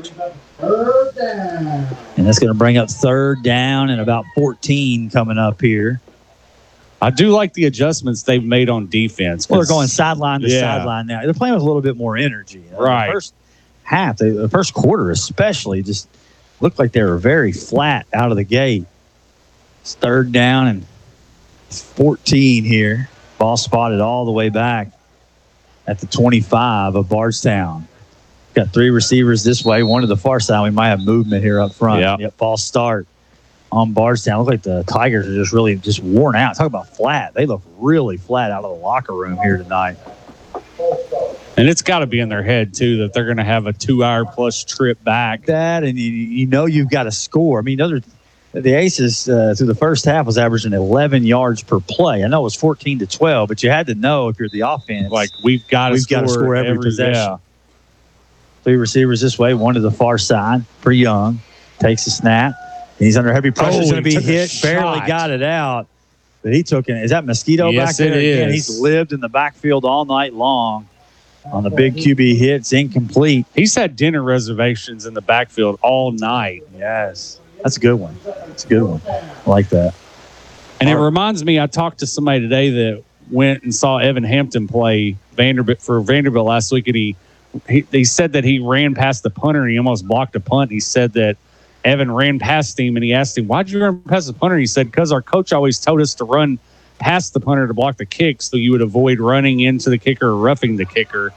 And that's going to bring up 3rd down and about 14 coming up here. I do like the adjustments they've made on defense. Well, they're going sideline to sideline now. They're playing with a little bit more energy. Right. The first half, the first quarter especially, just looked like they were very flat out of the gate. It's 3rd down and 14 here. Ball spotted all the way back at the 25 of Bardstown. Got 3 receivers this way, one to the far side. We might have movement here up front. Yep, false start on Bardstown. Look like the Tigers are just really worn out. Talk about flat. They look really flat out of the locker room here tonight. And it's got to be in their head, too, that they're going to have a 2-hour-plus trip back. That, and you've got to score. I mean, the Aces through the first half was averaging 11 yards per play. I know it was 14-12, but you had to know if you're the offense. Like, we've got to score every possession. Yeah. 3 receivers this way, one to the far side for Young. Takes a snap. He's under heavy pressure. He's going to be hit. Barely got it out. But he took it. Is that Mosquito back there? Yes, it is. Again, he's lived in the backfield all night long on the big QB hits. Incomplete. He's had dinner reservations in the backfield all night. Yes. That's a good one. That's a good one. I like that. And it reminds me, I talked to somebody today that went and saw Evan Hampton play Vanderbilt last week, and he said that he ran past the punter and he almost blocked a punt. He said that Evan ran past him and he asked him, "Why'd you run past the punter?" He said, "Because our coach always told us to run past the punter to block the kick so you would avoid running into the kicker or roughing the kicker."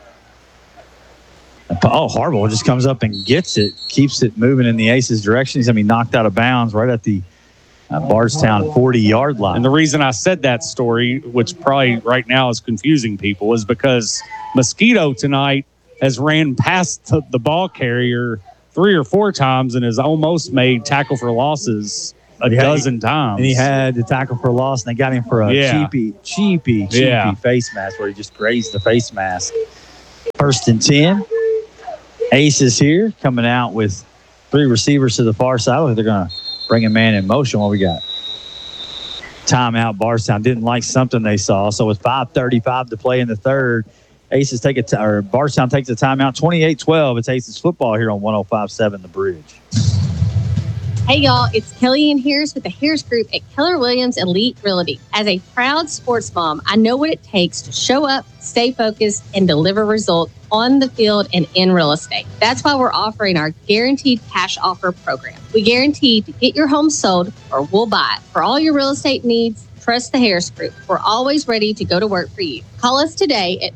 Oh, Harbaugh just comes up and gets it, keeps it moving in the Aces' direction. He's going to be knocked out of bounds right at the Bardstown 40-yard line. And the reason I said that story, which probably right now is confusing people, is because Mosquito tonight has ran past the ball carrier 3 or 4 times and has almost made tackle for losses a dozen times. And he had the tackle for a loss, and they got him for a cheapy face mask where he just grazed the face mask. 1st and 10. Aces here coming out with 3 receivers to the far side. They're going to bring a man in motion. What we got? Timeout. Bardstown didn't like something they saw. So with 5:35 to play in the third, Aces Bardstown takes a timeout. 28-12. It's Aces football here on 105.7 The Bridge. Hey y'all, it's Kelly and Harris with the Harris Group at Keller Williams Elite Realty. As a proud sports mom, I know what it takes to show up, stay focused, and deliver results on the field and in real estate. That's why we're offering our Guaranteed Cash Offer program. We guarantee to get your home sold or we'll buy it. For all your real estate needs, trust the Harris Group. We're always ready to go to work for you. Call us today at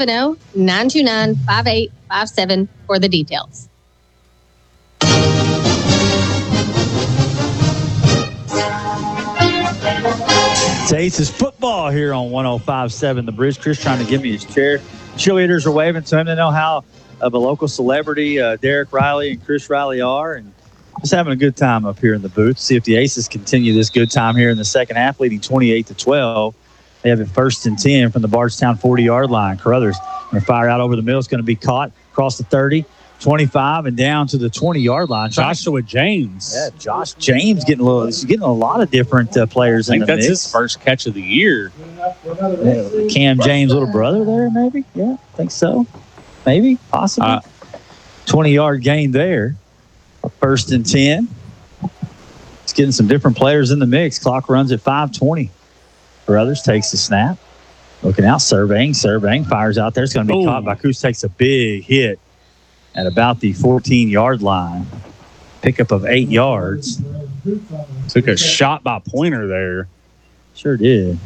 270-929-5857 for the details. It's Aces football here on 105.7 The Bridge. Chris trying to give me his chair. Cheerleaders are waving to him to know how of a local celebrity Derek Riley and Chris Riley are, and just having a good time up here in the booth. See if the Aces continue this good time here in the second half, leading 28-12. They have it 1st and 10 from the Bardstown 40-yard line. Carruthers going to fire out over the middle. It's going to be caught across the 30. 25 and down to the 2020-yard line. Joshua James. Yeah, Josh James getting a lot of different players in the mix. I think that's his first catch of the year. Yeah, Cam James' little brother there, maybe? Yeah, I think so. Maybe, possibly. 20-yard gain there. 1st and 10. It's getting some different players in the mix. Clock runs at 5:20. Carruthers takes the snap. Looking out, surveying, fires out there. It's going to be caught by Coos. Takes a big hit at about the 14-yard line. Pickup of 8 yards. Took a shot by Pointer there. Sure did.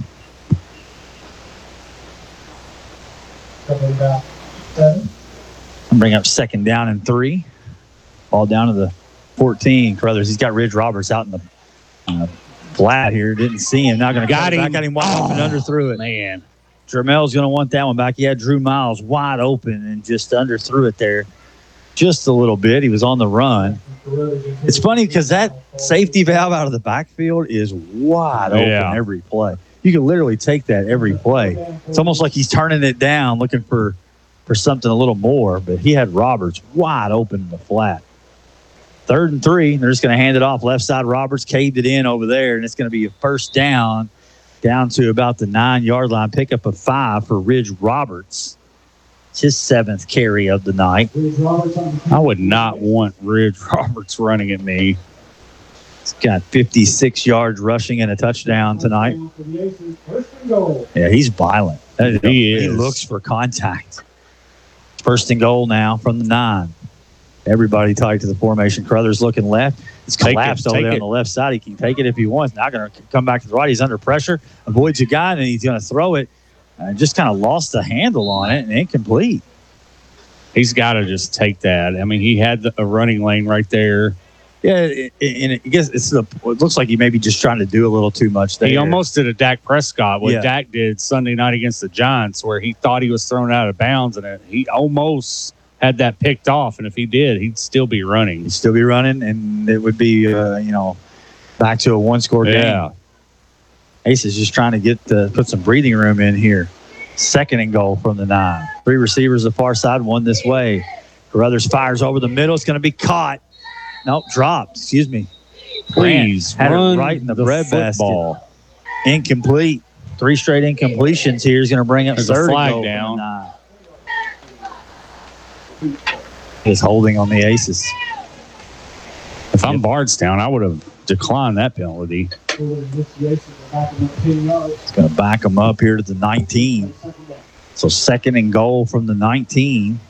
Bring up 2nd down and 3. Ball down to the 14. Carruthers, he's got Ridge Roberts out in the flat here. Didn't see him. Not going to got him. Got him wide open, under through it. Man. Dramel's going to want that one back. He had Drew Miles wide open and just underthrew it there. Just a little bit. He was on the run. It's funny because that safety valve out of the backfield is wide open every play. You can literally take that every play. It's almost like he's turning it down, looking for something a little more, but he had Roberts wide open in the flat. 3rd and 3. They're just going to hand it off left side. Roberts caved it in over there, and it's going to be a 1st down to about the 9-yard line. Pickup of 5 for Ridge Roberts. His 7th carry of the night. I would not want Ridge Roberts running at me. He's got 56 yards rushing and a touchdown tonight. Yeah, he's violent. He looks for contact. 1st and goal now from the 9. Everybody tight to the formation. Carruthers looking left. It's collapsed over there on the left side. He can take it if he wants. Not going to come back to the right. He's under pressure. Avoids a guy, and he's going to throw it. Just kind of lost the handle on it and incomplete. He's got to just take that. I mean, he had a running lane right there. Yeah, and I guess it looks like he may be just trying to do a little too much there. He almost did a Dak Prescott, what Dak did Sunday night against the Giants, where he thought he was thrown out of bounds, and he almost had that picked off. And if he did, he'd still be running. He'd still be running, and it would be, back to a 1-score game. Ace is just trying to put some breathing room in here. 2nd and goal from the 9. 3 receivers the far side, 1 this way. Carruthers fires over the middle. It's going to be caught. Nope, dropped. Excuse me. Please had it right in the breadbasket. Incomplete. 3 straight incompletions here. He's going to bring up 3rd flag down. He's holding on the Aces. If I'm Bardstown, I would have declined that penalty. It's going to back them up here to the 19. So 2nd and goal from the 19.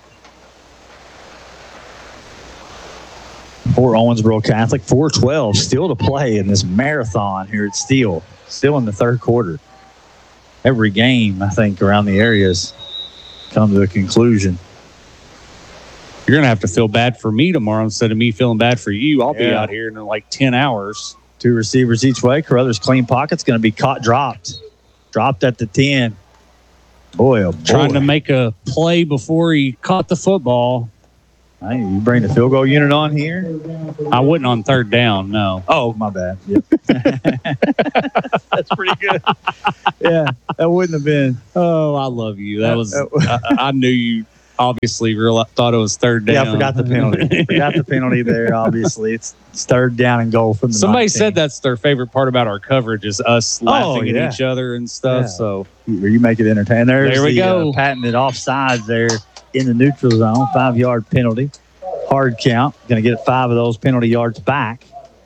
For Owensboro Catholic, 4:12 still to play in this marathon here at Steele. Still in the 3rd quarter. Every game, I think, around the areas come to a conclusion. You're going to have to feel bad for me tomorrow instead of me feeling bad for you. I'll be out here in like 10 hours. 2 receivers each way. Carruthers clean pocket's going to be dropped at the 10. Boy, oh boy. Trying to make a play before he caught the football. Hey, you bring the field goal unit on here? I wouldn't on third down, no. Oh, my bad. Yep. That's pretty good. Yeah, that wouldn't have been. Oh, I love you. That was. I knew you. Obviously, thought it was third down. Yeah, I forgot the penalty. Forgot the penalty there. Obviously, it's third down and goal from the. Somebody 19. said that's their favorite part about our coverage is us laughing at each other and stuff. Yeah. So you make it entertaining. There we go. Patented offsides there in the neutral zone. 5-yard penalty. Hard count. Going to get 5 of those penalty yards back.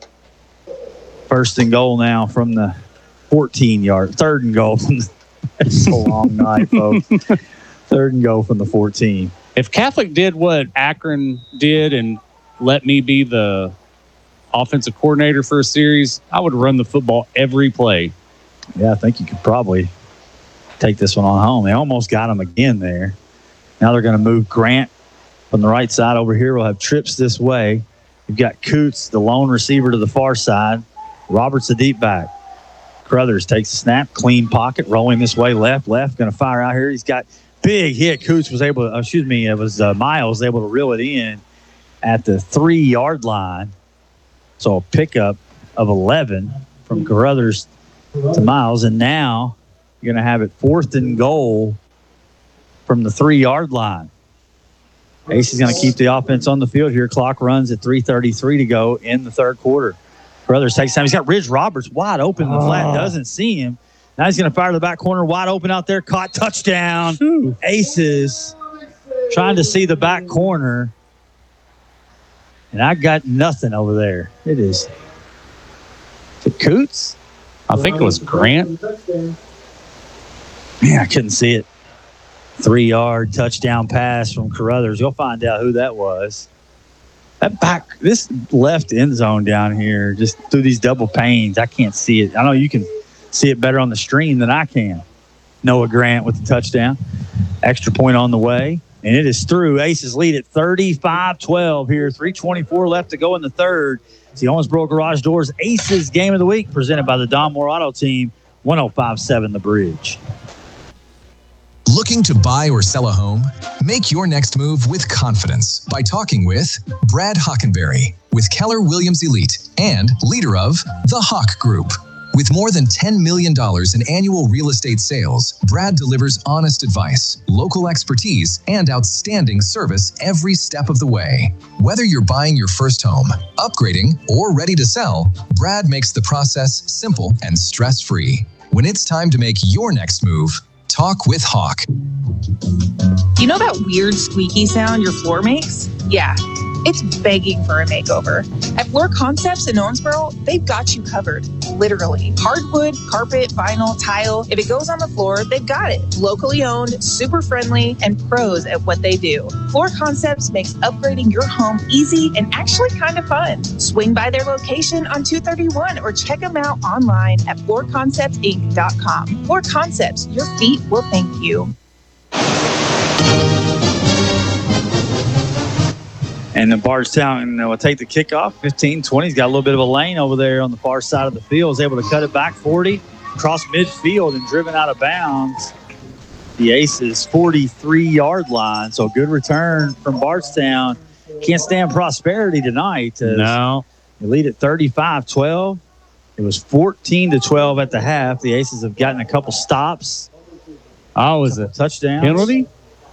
First and goal now from the 14-yard. Third and goal from the. It's a long night, folks. Third and goal from the 14. If Catholic did what Akron did and let me be the offensive coordinator for a series, I would run the football every play. Yeah, I think you could probably take this one on home. They almost got him again there. Now they're going to move Grant from the right side over here. We'll have trips this way. We've got Coots, the lone receiver, to the far side. Roberts, the deep back. Crothers takes the snap, clean pocket, rolling this way, left, going to fire out here. He's got big hit. Coots was able to, Miles able to reel it in at the 3-yard line. So a pickup of 11 from Crothers to Miles. And now you're going to have it 4th and goal from the 3-yard line. Ace is going to keep the offense on the field here. Clock runs at 3:33 to go in the third quarter. Crothers takes time. He's got Ridge Roberts wide open. The flat doesn't see him. Now he's going to fire to the back corner, wide open out there. Caught, touchdown. Aces trying to see the back corner. And I got nothing over there. It is. Is it Coots? I think it was Grant. Yeah, I couldn't see it. 3-yard touchdown pass from Crothers. You'll find out who that was. This left end zone down here, just through these double panes, I can't see it. I know you can see it better on the stream than I can. Noah Grant with the touchdown. Extra point on the way. And it is through. Aces lead at 35-12 here. 3:24 left to go in the third. It's the Owensboro Garage Doors Aces Game of the Week presented by the Don Moore Auto Team. 105.7 The Bridge. Looking to buy or sell a home? Make your next move with confidence by talking with Brad Hockenberry with Keller Williams Elite and leader of the Hawk Group. With more than $10 million in annual real estate sales, Brad delivers honest advice, local expertise, and outstanding service every step of the way. Whether you're buying your first home, upgrading, or ready to sell, Brad makes the process simple and stress-free. When it's time to make your next move, talk with Hawk. You know that weird squeaky sound your floor makes? Yeah, it's begging for a makeover. At Floor Concepts in Owensboro, they've got you covered, literally. Hardwood, carpet, vinyl, tile. If it goes on the floor, they've got it. Locally owned, super friendly, and pros at what they do. Floor Concepts makes upgrading your home easy and actually kind of fun. Swing by their location on 231 or check them out online at floorconceptsinc.com. Floor Concepts, your feet will thank you. And then Bardstown will take the kickoff. 15-20. He's got a little bit of a lane over there on the far side of the field. Is able to cut it back 40, cross midfield, and driven out of bounds. The Aces 43-yard line. So good return from Bardstown. Can't stand prosperity tonight. No. They lead at 35-12. It was 14-12 at the half. The Aces have gotten a couple stops. Was it touchdown penalty?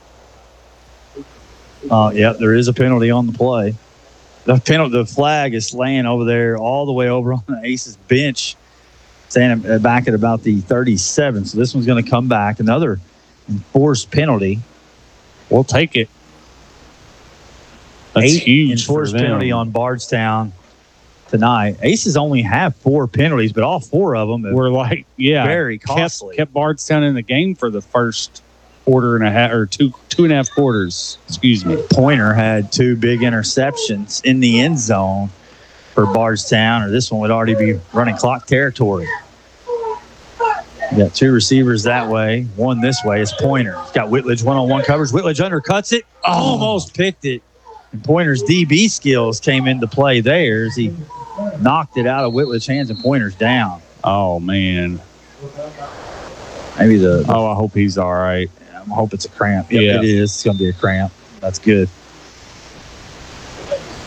Yeah, there is a penalty on the play. The flag is laying over there, all the way over on the Aces bench, standing back at about the 37. So this one's going to come back. Another enforced penalty. We'll take it. That's 8 huge. Enforced penalty on Bardstown tonight. Aces only have 4 penalties, but all 4 of them were very costly. Kept Bardstown in the game for the first quarter and a half, or two and a half quarters. Excuse me. Pointer had 2 big interceptions in the end zone for Bardstown, or this one would already be running clock territory. You got 2 receivers that way, 1 this way. It's Pointer. He's got Whitledge one-on-one coverage. Whitledge undercuts it, almost picked it. And Pointer's DB skills came into play there as he knocked it out of Whitledge's hands, and Pointer's down. Oh, man. Maybe I hope he's all right. I hope it's a cramp. Yep, yeah, it is. It's going to be a cramp. That's good.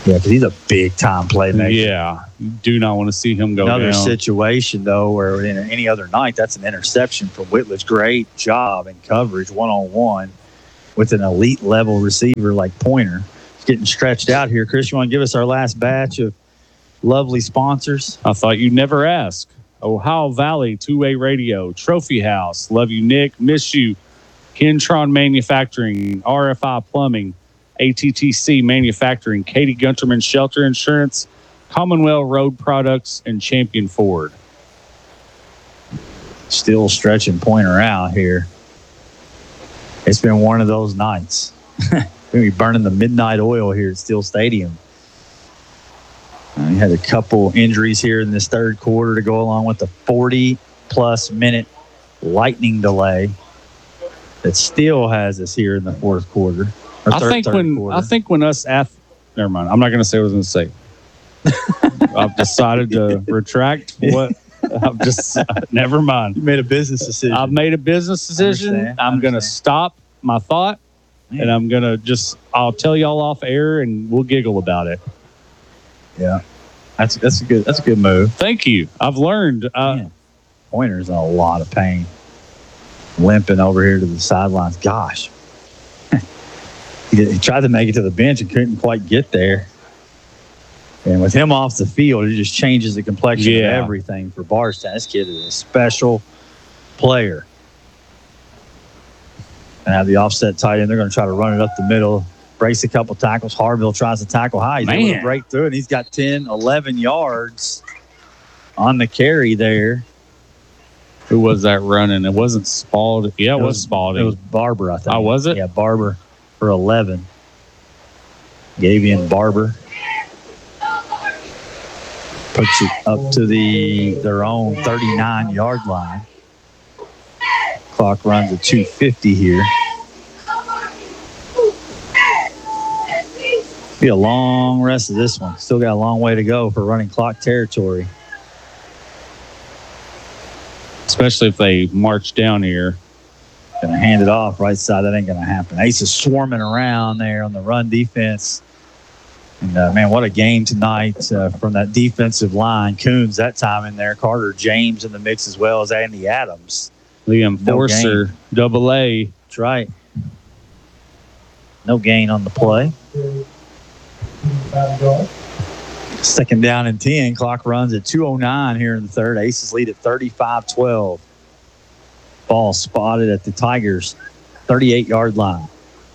Yeah, because he's a big-time playmaker. Yeah, you do not want to see him go Another down. situation, though, where in any other night, that's an interception from Whitledge. Great job in coverage, one-on-one, with an elite-level receiver like Pointer. It's getting stretched out here. Chris, you want to give us our last batch of lovely sponsors? I thought you'd never ask. Ohio Valley Two-Way Radio, Trophy House, love you, Nick, miss you, Kentron Manufacturing, RFI Plumbing, ATTC Manufacturing, Katie Gunterman Shelter Insurance, Commonwealth Road Products, and Champion Ford. Still stretching Pointer out here. It's been one of those nights. We're going to be burning the midnight oil here at Steel Stadium. He had a couple injuries here in this third quarter to go along with the 40-plus minute lightning delay that still has us here in the fourth quarter. I think when us never mind. I'm not going to say what I was going to say. I've decided to retract what I've just never mind. You made a business decision. I've made a business decision. I'm going to stop my thought, and I'm going to I'll tell y'all off air, and we'll giggle about it. Yeah, that's a good move. Thank you. I've learned. Pointer's in a lot of pain, limping over here to the sidelines. Gosh. He tried to make it to the bench and couldn't quite get there. And with him off the field, it just changes the complexion of everything for Bardstown. This kid is a special player. And have the offset tight end. They're going to try to run it up the middle, brace a couple tackles. Harville tries to tackle high. He's able to break through, and he's got 10, 11 yards on the carry there. Who was that running? It wasn't Spalding. Yeah, it was Spalding. It was Barber, I think. Oh, was it? Yeah, Barber for 11. Gavian Barber puts it up to their own 39-yard line. Clock runs at 2:50 here. Be a long rest of this one. Still got a long way to go for running clock territory. Especially if they march down here. Going to hand it off right side. That ain't going to happen. Ace is swarming around there on the run defense. And, man, what a game tonight from that defensive line. Coons that time in there. Carter James in the mix as well as Andy Adams. Liam Forster, AA. That's right. No gain on the play. Second down and 10. Clock runs at 2:09 here in the third. Aces lead at 35-12. Ball spotted at the Tigers' 38-yard line.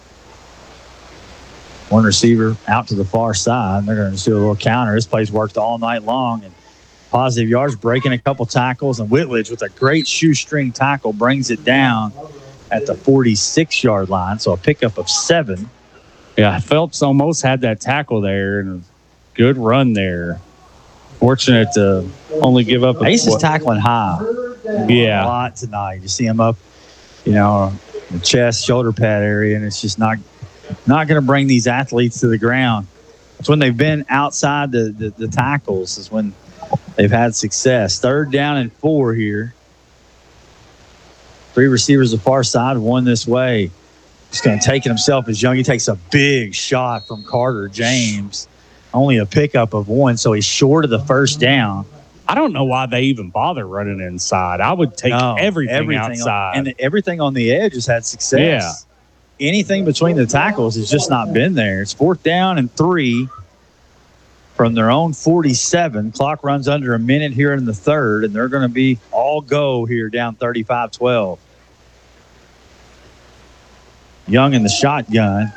One receiver out to the far side. They're going to do a little counter. This play's worked all night long. And positive yards, breaking a couple tackles. And Whitledge with a great shoestring tackle brings it down at the 46-yard line. So a pickup of 7. Yeah, Phelps almost had that tackle there. And a good run there. Fortunate to only give up. Ace is tackling high. Yeah. A lot tonight. You see him up, the chest, shoulder pad area, and it's just not going to bring these athletes to the ground. It's when they've been outside the tackles is when they've had success. 3rd down and 4 here. 3 receivers the far side, 1 this way. He's going to take it himself as Young. He takes a big shot from Carter James. Only a pickup of 1, so he's short of the first down. I don't know why they even bother running inside. I would take everything outside. And everything on the edge has had success. Yeah. Anything between the tackles has just not been there. It's 4th down and 3 from their own 47. Clock runs under a minute here in the third, and they're going to be all go here down 35-12. Young in the shotgun.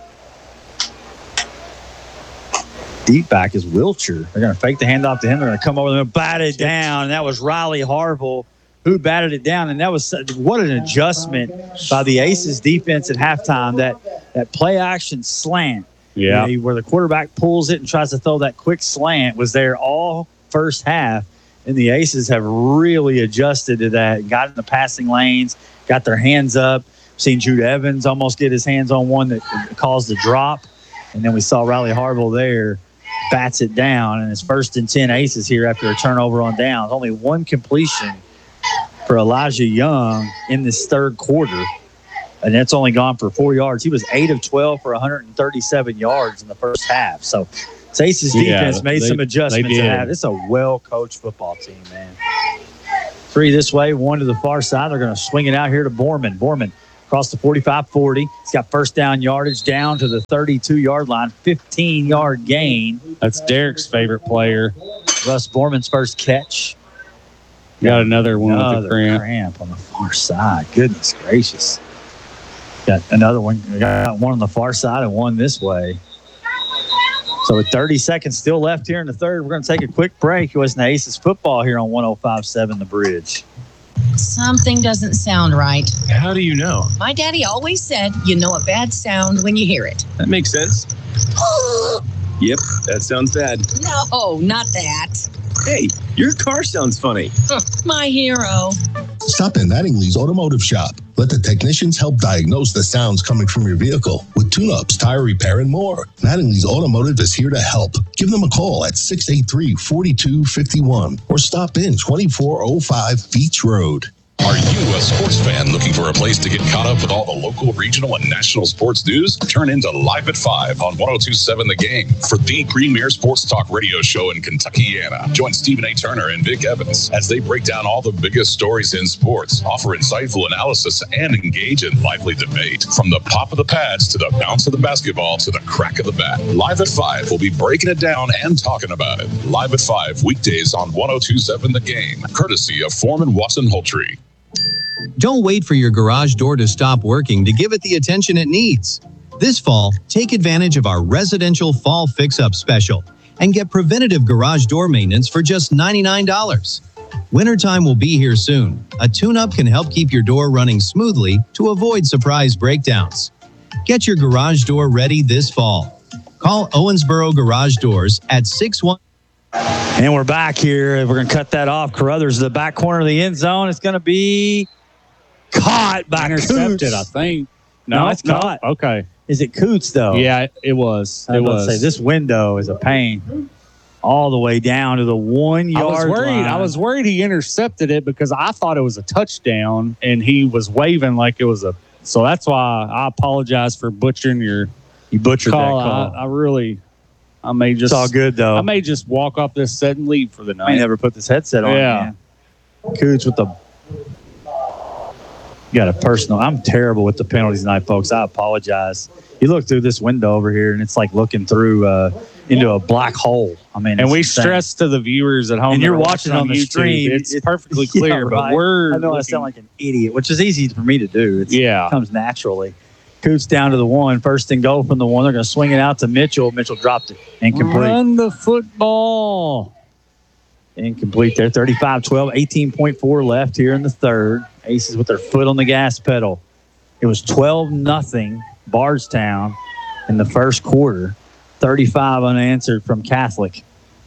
Deep back is Wilcher. They're going to fake the handoff to him. They're going to come over and bat it down. And that was Riley Harville who batted it down. And that was what an adjustment by the Aces defense at halftime. That play action slant, where the quarterback pulls it and tries to throw that quick slant, was there all first half. And the Aces have really adjusted to that. Got in the passing lanes, got their hands up. Seen Jude Evans almost get his hands on one that caused the drop. And then we saw Riley Harville there. Bats it down, and it's 1st and 10 Aces here after a turnover on downs. Only 1 completion for Elijah Young in this third quarter, and that's only gone for 4 yards. He was 8 of 12 for 137 yards in the first half. So Aces defense made some they adjustments. did. It's a well-coached football team, man. 3 this way, 1 to the far side. They're going to swing it out here to Borman. Borman across the 45-40. He's got first down yardage down to the 32-yard line, 15-yard gain. That's Derek's favorite player. Russ Borman's first catch. Got another one with the cramp on the far side. Goodness gracious. Got another one. Got one on the far side and one this way. So with 30 seconds still left here in the third, we're going to take a quick break. It was the Aces football here on 105.7 The Bridge. Something doesn't sound right. How do you know? My daddy always said you know a bad sound when you hear it. That makes sense. Yep, that sounds bad. No, not that. Hey, your car sounds funny. My hero. Stop in Mattingly's Automotive Shop. Let the technicians help diagnose the sounds coming from your vehicle with tune-ups, tire repair, and more. Mattingly's Automotive is here to help. Give them a call at 683-4251 or stop in 2405 Beach Road. Are you a sports fan looking for a place to get caught up with all the local, regional, and national sports news? Turn into Live at 5 on 102.7 The Game for the premier sports talk radio show in Kentuckiana. Join Stephen A. Turner and Vic Evans as they break down all the biggest stories in sports, offer insightful analysis, and engage in lively debate. From the pop of the pads to the bounce of the basketball to the crack of the bat. Live at 5 will be breaking it down and talking about it. Live at 5 weekdays on 102.7 The Game, courtesy of Foreman Watson Holtree. Don't wait for your garage door to stop working to give it the attention it needs. This fall, take advantage of our residential fall fix-up special and get preventative garage door maintenance for just $99. Wintertime will be here soon. A tune-up can help keep your door running smoothly to avoid surprise breakdowns. Get your garage door ready this fall. Call Owensboro Garage Doors at 61. And we're back here. We're going to cut that off. Carruthers, the back corner of the end zone. It's going to be caught by Intercepted, Coots. I think. No, it's caught. Okay. Is it Coots, though? Yeah, it was. I was about to say, this window is a pain. All the way down to the 1 yard line. I was worried he intercepted it because I thought it was a touchdown and he was waving like it was a. So that's why I apologize for butchering your. You butchered call. that call. I may just. It's all good, though. I may just walk off this set and leave for the night. I never put this headset on. Yeah. Man. Coots with the. Got a personal. I'm terrible with the penalties tonight, folks. I apologize. You look through this window over here, and it's like looking through into a black hole. I mean, and we insane. stress to the viewers at home. And you're watching on the YouTube. stream. It's perfectly clear, yeah, but right. we're. I know I sound like an idiot, which is easy for me to do. It comes naturally. Coots down to the 1. First and goal from the 1. They're going to swing it out to Mitchell. Mitchell dropped it. Incomplete. Run the football. Incomplete there. 35-12. 18.4 left here in the third. Aces with their foot on the gas pedal. It was 12-0 Bardstown in the first quarter. 35 unanswered from Catholic.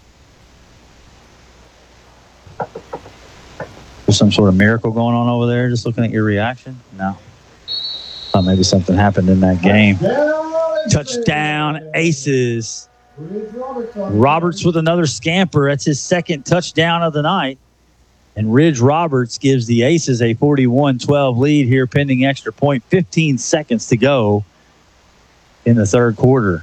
There's some sort of miracle going on over there, just looking at your reaction? No. Thought maybe something happened in that game. Touchdown, Aces. Roberts with another scamper. That's his second touchdown of the night. And Ridge Roberts gives the Aces a 41-12 lead here, pending extra point. 15 seconds to go in the third quarter.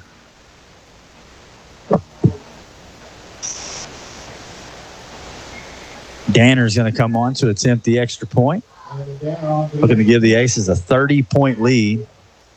Danner's going to come on to attempt the extra point. Looking to give the Aces a 30-point lead.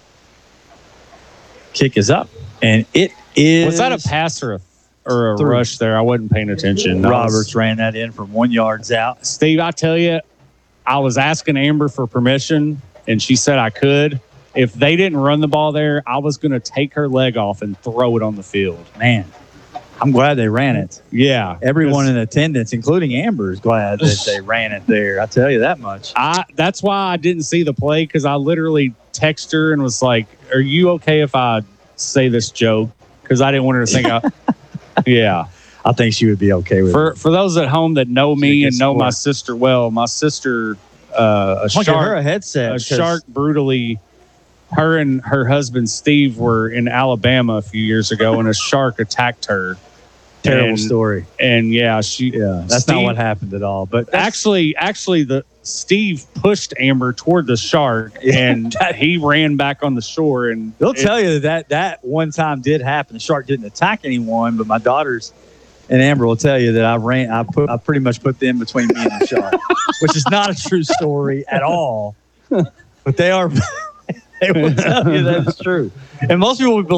Kick is up, and it is. Was that a pass or a rush there? I wasn't paying attention. Roberts ran that in from 1 yard out. Steve, I tell you, I was asking Amber for permission, and she said I could. If they didn't run the ball there, I was going to take her leg off and throw it on the field. Man, I'm glad they ran it. Yeah. Everyone in attendance, including Amber, is glad that they ran it there. I'll tell you that much. That's why I didn't see the play, because I literally texted her and was like, are you okay if I say this joke? Because I didn't want her to think yeah. I think she would be okay with it. For those at home that know me and know my sister well, my sister, a give her a headset. A shark brutally, her and her husband Steve were in Alabama a few years ago, and a shark attacked her. Terrible story. And that's not what happened at all. But actually, Steve pushed Amber toward the shark, and he ran back on the shore. And they'll tell you that one time did happen. The shark didn't attack anyone, but my daughters and Amber will tell you that I pretty much put them between me and the shark, which is not a true story at all. But they will tell you that it's true. And most people would believe